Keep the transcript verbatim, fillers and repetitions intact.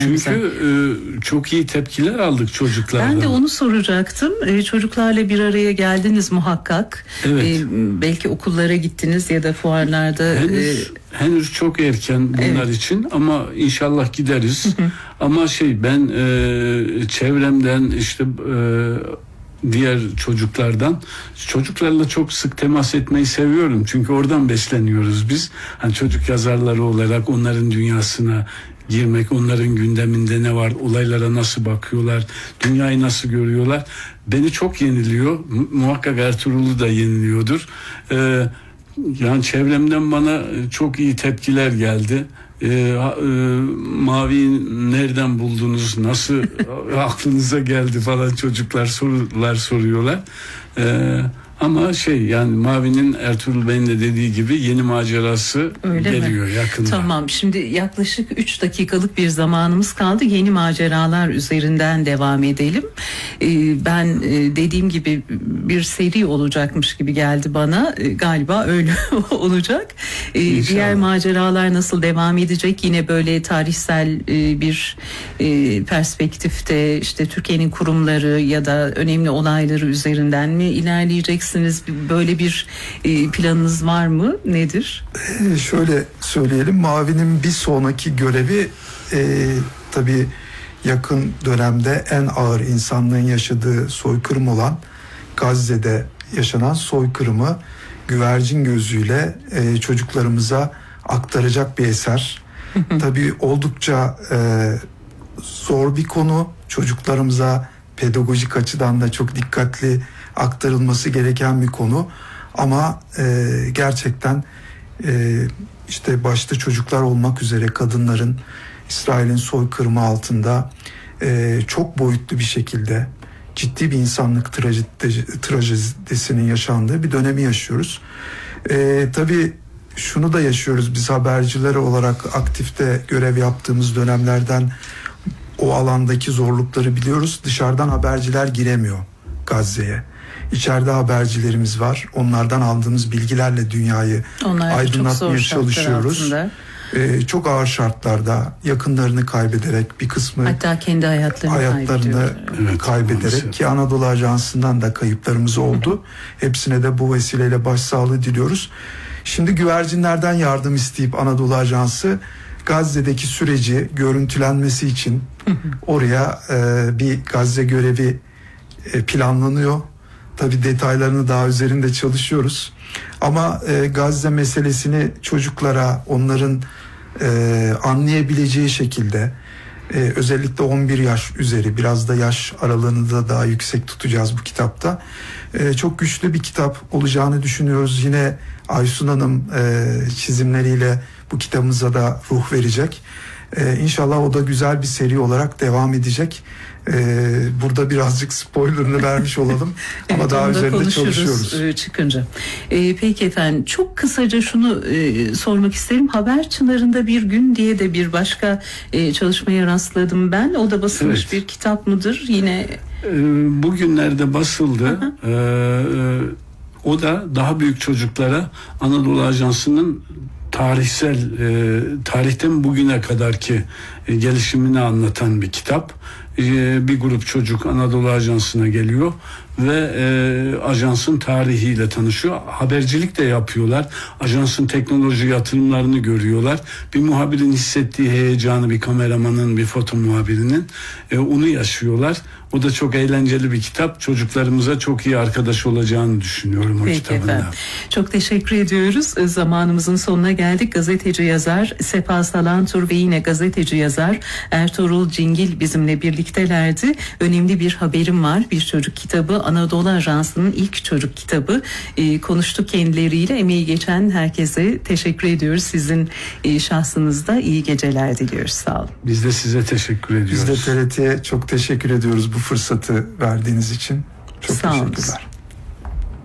Çünkü e, çok iyi tepkiler aldık çocuklardan. Ben de onu soracaktım. E, çocuklarla bir araya geldiniz muhakkak. Evet. E, belki okullara gittiniz ya da fuarlarda. Henüz, e, henüz çok erken bunlar evet. için ama inşallah gideriz. Ama şey ben e, çevremden işte e, diğer çocuklardan çocuklarla çok sık temas etmeyi seviyorum. Çünkü oradan besleniyoruz biz. Hani çocuk yazarları olarak onların dünyasına girmek, onların gündeminde ne var, olaylara nasıl bakıyorlar, dünyayı nasıl görüyorlar. Beni çok yeniliyor. Muhakkak Ertuğrul'u da yeniliyordur. Ee, yani çevremden bana çok iyi tepkiler geldi. Ee, e, Mavi'yi nereden buldunuz, nasıl aklınıza geldi falan çocuklar sorular soruyorlar. Ee, Ama şey yani Mavi'nin Ertuğrul Bey'in de dediği gibi yeni macerası öyle geliyor mi? Yakında. Tamam, şimdi yaklaşık üç dakikalık bir zamanımız kaldı. Yeni maceralar üzerinden devam edelim. Ee, ben e, dediğim gibi bir seri olacakmış gibi geldi bana. E, galiba öyle olacak. E, diğer maceralar nasıl devam edecek? Yine böyle tarihsel e, bir e, perspektifte işte Türkiye'nin kurumları ya da önemli olayları üzerinden mi ilerleyeceksiniz? Böyle bir planınız var mı? Nedir? Ee, şöyle söyleyelim. Mavi'nin bir sonraki görevi e, tabii yakın dönemde en ağır insanlığın yaşadığı soykırım olan Gazze'de yaşanan soykırımı güvercin gözüyle e, çocuklarımıza aktaracak bir eser. Tabii oldukça e, zor bir konu. Çocuklarımıza pedagojik açıdan da çok dikkatli aktarılması gereken bir konu ama e, gerçekten e, işte başta çocuklar olmak üzere kadınların İsrail'in soykırımı altında e, çok boyutlu bir şekilde ciddi bir insanlık trajedi, trajedisinin yaşandığı bir dönemi yaşıyoruz. E, tabii şunu da yaşıyoruz biz haberciler olarak aktifte görev yaptığımız dönemlerden o alandaki zorlukları biliyoruz. Dışarıdan haberciler giremiyor Gazze'ye. İçeride habercilerimiz var. Onlardan aldığımız bilgilerle dünyayı Onlar aydınlatmaya çalışıyoruz. Ee, çok ağır şartlarda yakınlarını kaybederek bir kısmı hatta kendi hayatlarını, hayatlarını evet, kaybederek maalesef. Ki Anadolu Ajansı'ndan da kayıplarımız oldu. Hepsine de bu vesileyle başsağlığı diliyoruz. Şimdi güvercinlerden yardım isteyip Anadolu Ajansı Gazze'deki süreci görüntülenmesi için oraya e, bir Gazze görevi e, planlanıyor. Tabii detaylarını daha üzerinde çalışıyoruz. Ama e, Gazze meselesini çocuklara, onların e, anlayabileceği şekilde e, özellikle on bir yaş üzeri, biraz da yaş aralığını da daha yüksek tutacağız bu kitapta. E, çok güçlü bir kitap olacağını düşünüyoruz. Yine Aysun Hanım e, çizimleriyle bu kitabımıza da ruh verecek. Ee, İnşallah o da güzel bir seri olarak devam edecek. Ee, burada birazcık spoilerını vermiş olalım. Ama evet, daha üzerinde çalışıyoruz. Çıkınca. Ee, peki efendim, çok kısaca şunu e, sormak isterim. Haber Çınarı'nda Bir Gün diye de bir başka e, çalışmaya rastladım ben. O da basılmış evet. bir kitap mıdır? Yine ee, bugünlerde basıldı. Ee, o da daha büyük çocuklara Anadolu Ajansı'nın tarihsel e, tarihten bugüne kadarki e, gelişimini anlatan bir kitap. E, bir grup çocuk Anadolu Ajansı'na geliyor ve e, ajansın tarihiyle tanışıyor. Habercilik de yapıyorlar. Ajansın teknoloji yatırımlarını görüyorlar. Bir muhabirin hissettiği heyecanı, bir kameramanın, bir foto muhabirinin e, onu yaşıyorlar. O da çok eğlenceli bir kitap. Çocuklarımıza çok iyi arkadaş olacağını düşünüyorum o Peki kitabında. Efendim. Çok teşekkür ediyoruz. Zamanımızın sonuna geldik. Gazeteci yazar Sefa Salantur ve yine gazeteci yazar Ertuğrul Cingil bizimle birliktelerdi. Önemli bir haberim var. Bir çocuk kitabı, Anadolu Ajansı'nın ilk çocuk kitabı. E, konuştuk kendileriyle. Emeği geçen herkese teşekkür ediyoruz. Sizin e, şahsınızda iyi geceler diliyoruz. Sağ olun. Biz de size teşekkür ediyoruz. Biz de T R T'ye çok teşekkür ediyoruz bu fırsatı verdiğiniz için. Çok Sağ teşekkürler. Olun.